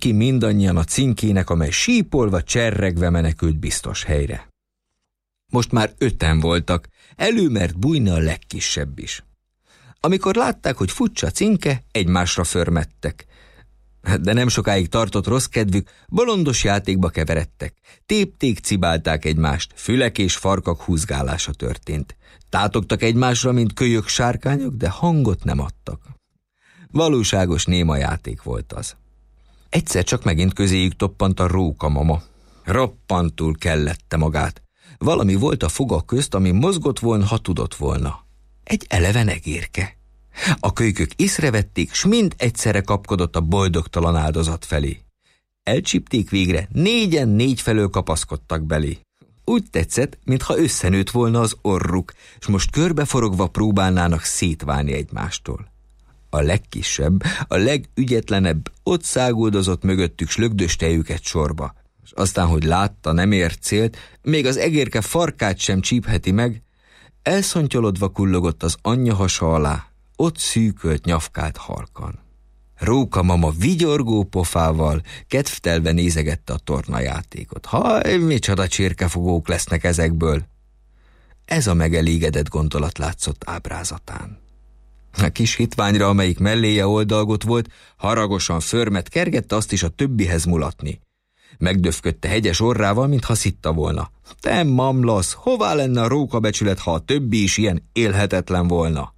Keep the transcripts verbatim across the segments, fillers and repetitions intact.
neki mindannyian a cinkének, amely sípolva, cserregve menekült biztos helyre. Most már öten voltak, előmert bújni a legkisebb is. Amikor látták, hogy furcsa cinke, egymásra förmettek. De nem sokáig tartott rossz kedvük, bolondos játékba keveredtek. Tépték, cibálták egymást, fülek és farkak húzgálása történt. Tátogtak egymásra, mint kölyök, sárkányok, de hangot nem adtak. Valóságos néma játék volt az. Egyszer csak megint közéjük toppant a rókamama. Roppantul kellette magát. Valami volt a foga közt, ami mozgott volna, ha tudott volna. Egy eleven egérke. A kölykök észrevették, s mind egyszerre kapkodott a boldogtalan áldozat felé. Elcsípték végre, négyen négy felől kapaszkodtak belé. Úgy tetszett, mintha összenőtt volna az orruk, s most körbeforogva próbálnának szétválni egymástól. A legkisebb, a legügyetlenebb ott száguldozott mögöttük, s lögdöste őket sorba. És aztán, hogy látta, nem ért célt, még az egérke farkát sem csípheti meg, elszontyolodva kullogott az anyja hasa alá, ott szűkölt, nyafkált halkan. Rókamama vigyorgó pofával, kedvtelve nézegette a tornajátékot. Haj, micsoda csirkefogók lesznek ezekből! Ez a megelégedett gondolat látszott ábrázatán. A kis hitványra, amelyik melléje oldalgott volt, haragosan förmet kergette azt is a többihez mulatni. Megdöfködte hegyes orrával, mintha szitta volna. Te mamlasz, hová lenne a rókabecsület, ha a többi is ilyen élhetetlen volna?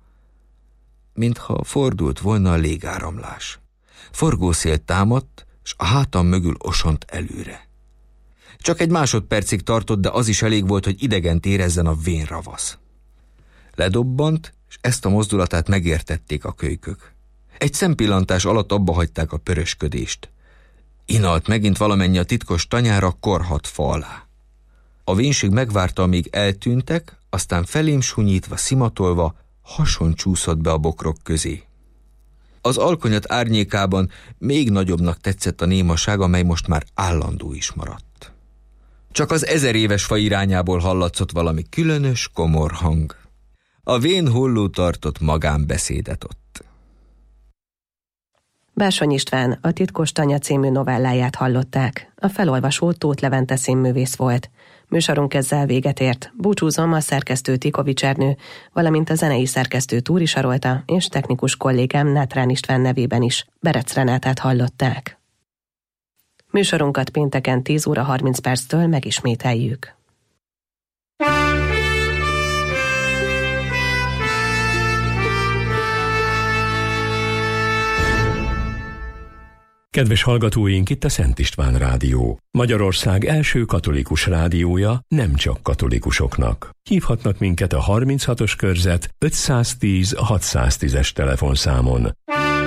Mintha fordult volna a légáramlás. Forgószél támadt, s a hátam mögül osont előre. Csak egy másodpercig tartott, de az is elég volt, hogy idegent érezzen a vén ravasz. Ledobbant, és ezt a mozdulatát megértették a kölykök. Egy szempillantás alatt abba hagyták a pörösködést. Inalt megint valamennyi a titkos tanyára korhat fa alá. A vénség megvárta, amíg eltűntek, aztán felém sunyítva, szimatolva, hason csúszott be a bokrok közé. Az alkonyat árnyékában még nagyobbnak tetszett a némaság, amely most már állandó is maradt. Csak az ezer éves fa irányából hallatszott valami különös, komor hang. A vén holló tartott magánbeszédet ott. Bársony István a Titkos Tanya című novelláját hallották. A felolvasó Tóth Levente színművész volt. Műsorunk ezzel véget ért. Búcsúzom a szerkesztő Tikovics Ernő, valamint a zenei szerkesztő Túri Sarolta és technikus kollégám Nátrán István nevében is. Berec Renátát hallották. Műsorunkat pénteken tíz óra harminc perctől megismételjük. Kedves hallgatóink, itt a Szent István Rádió. Magyarország első katolikus rádiója, nem csak katolikusoknak. Hívhatnak minket a harminchatos körzet ötszáztíz hatszáztízes telefonszámon.